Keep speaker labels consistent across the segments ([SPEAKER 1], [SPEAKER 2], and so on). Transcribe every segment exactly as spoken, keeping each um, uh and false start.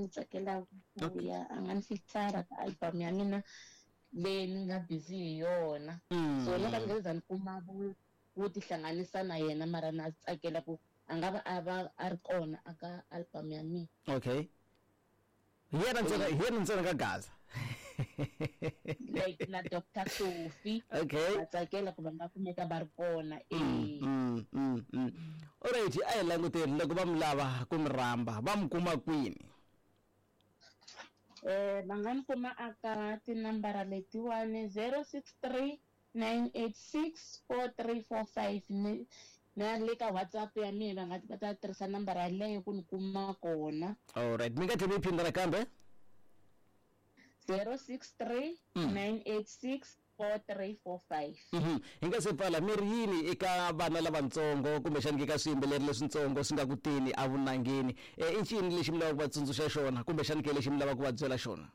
[SPEAKER 1] tsakela ku ya a nga ni feature ka album ya mina leyi ni nga busy hi yona so loko ni ngeza ni kuma ku tihlanganisa na yena mara na tsakela ku a nga va a va a ri kona aka album ya mina.
[SPEAKER 2] Okay, yena ntsena yena ntsena ka Gaza
[SPEAKER 1] like na Doctor Sophie.
[SPEAKER 2] Okay,
[SPEAKER 1] tsakela ku va nga kumeka va ri kona eh.
[SPEAKER 2] mm mm mm alright, ay languteni loko va mlava ku mirhamba va mukuma kwini?
[SPEAKER 1] Eh va nga ni kuma aka tinambara letiwani zero six three nine eight six four three four five ni na le ka WhatsApp ya mina va nga va ta tirhisa nambara yaleyo ku ni kuma kona.
[SPEAKER 2] Alright, mi nga tivi phinda nakambe
[SPEAKER 1] zero six three nine eight six four three four five.
[SPEAKER 2] Mhm, hinga se pala mi ri yini eka vana lavatsongo kumbe xani ka swiyimbeleri leswitsongo swi nga ku tini a vunangeni i ncini lexi mi lava ku va tsundzuxa xona kumbe xani ke lexi mi lava ku va byela xona?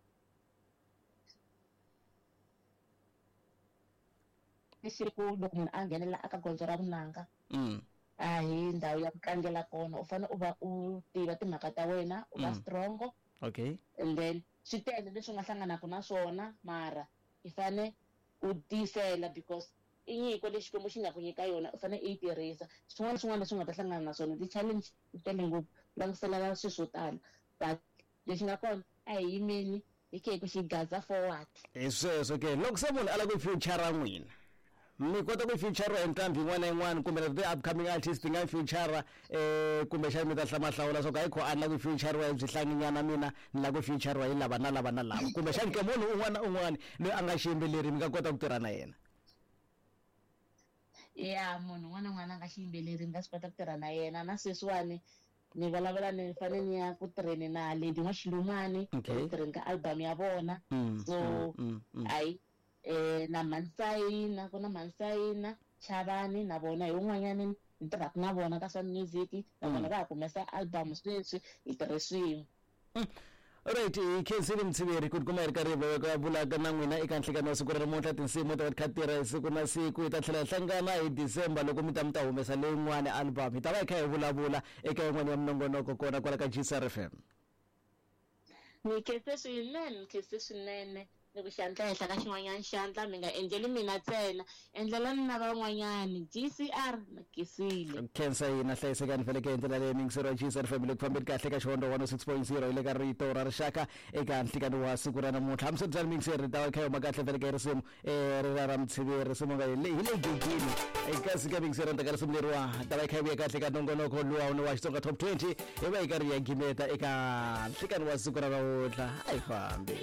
[SPEAKER 1] Lexi ku loko munhu a nghenela aka gondzo ra vunanga
[SPEAKER 2] mm
[SPEAKER 1] a hi ndhawu ya ku tlangela kona u fanele u va u tiva timhaka ta wena u va strong.
[SPEAKER 2] Okay,
[SPEAKER 1] and then swi tele leswi nga hlanganaka na swona mara i fane u tiyisela because i nyiko lexi Xikwembu xi nga ku nyika yona u fane i yi tirhisa. Swin'wana na swin'wana leswi nga ta hlangana na swona ti-challenge ti tele ngopfu languselela swilo swo tala but lexi nga kona a hi yimeni hi khe ku xi gaza forward.
[SPEAKER 2] hi sweswo ke loko se munhu a lava ku future ra n'wina mi kota ku feature hi nqambi yin'wana na yin'wana kumbe the upcoming artist nga feature eh kumbe xana mi ta hlamahlawula swo ka hi kho a na ku feature wa byi hlanginyana mina ni la ku feature hi lava na lava na lava kumbe xana ke munhu un'wana na un'wana loyi a nga xiyimbeleri mi nga kota ku tirha na yena?
[SPEAKER 1] Yeah, munhu un'wana na un'wana a nga xiyimbeleri mi nga swi kota ku tirha na yena na sweswiwani ni vulavula ni fanele ni ya ku tirheni na Lady N'washilumani ku tirheni ka album ya vona so ai eh na Mansayina ku na Mansayina Chavani na vona hi un'wanyana ni tirhaka na vona ka Sun Music na vona va humesa album sweswi hi tirhisiwa.
[SPEAKER 2] Alright, Khensile Mtsiveri ku kuma ri karhi va vulaka na n'wina eka nhlekano wa siku ra namuntlha tinsimu ta khatira siku na siku hi ta tlhela hlangana hi December loko mi ta mi ta humesa leyin'wana album hi ta va hi kha hi vulavula eka yin'wana ya minongonoko kona kwala ka G C R F M.
[SPEAKER 1] Ni khense swinene khense swinene loko xandla henhla ka xin'wanyana xandla mi nga endleli mina ntsena endlelani na van'wanyani G C R na Khensile.
[SPEAKER 2] Khensa yina hlayisekani faneke endlela leyi mingisero G C R F M le ku fambeni kahle ka Xihondo one oh six point zero ile ka rito ra rixaka eka nhlekano wa siku ra namuntlha hamsebya mingiseri ta va kha yoma kahle faneke risimu eh ri ra Mtsiveri risimu nga hi le gugini eka sika mingisero ta ka risimu leriwa ta va kha yi kahle ka nongonoko luwa wa Xitsonga top twenty hi va hi karhi ya gimeta eka nhlekano wa siku ra namuntlha ai fambi.